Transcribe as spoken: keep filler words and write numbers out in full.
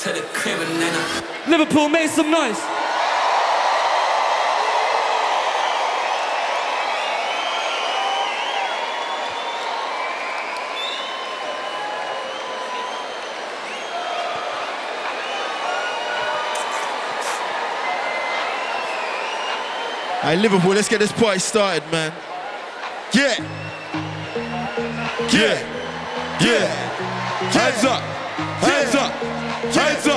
to the crib and then I... Liverpool, make some noise. Hey, Liverpool, let's get this party started, man. Yeah. Yeah. Yeah. Hands up. Hands up.